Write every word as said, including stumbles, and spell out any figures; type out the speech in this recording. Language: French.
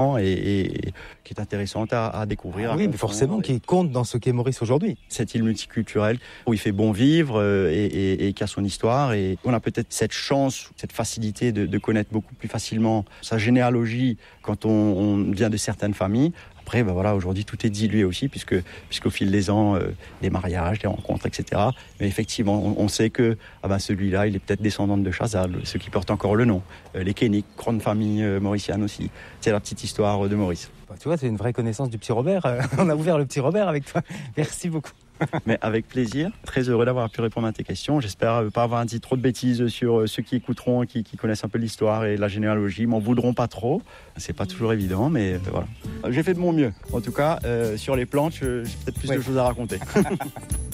et, et qui est intéressante à, à découvrir. Ah oui, mais forcément, et... qui compte dans ce qu'est Maurice aujourd'hui. Cette île multiculturelle où il fait bon vivre euh, et, et, et qui a son histoire. Et on a peut-être cette chance, cette facilité de, de connaître beaucoup plus facilement sa généalogie quand on, on vient de certaines familles. Après, ben voilà, aujourd'hui, tout est dilué aussi, puisque, puisqu'au fil des ans, euh, des mariages, des rencontres, et cetera. Mais effectivement, on, on sait que ah ben, celui-là, il est peut-être descendant de Chazal, ceux qui portent encore le nom. Euh, les Kénic, grande famille euh, mauricienne aussi. C'est la petite histoire de Maurice. Bah, tu vois, c'est une vraie connaissance du petit Robert. On a ouvert le petit Robert avec toi. Merci beaucoup. Mais avec plaisir, très heureux d'avoir pu répondre à tes questions. J'espère ne pas avoir dit trop de bêtises sur ceux qui écouteront, qui, qui connaissent un peu l'histoire et la généalogie, m'en voudront pas trop. C'est pas toujours évident, mais euh, voilà. J'ai fait de mon mieux. En tout cas, euh, sur les planches, j'ai peut-être plus ouais. de choses à raconter.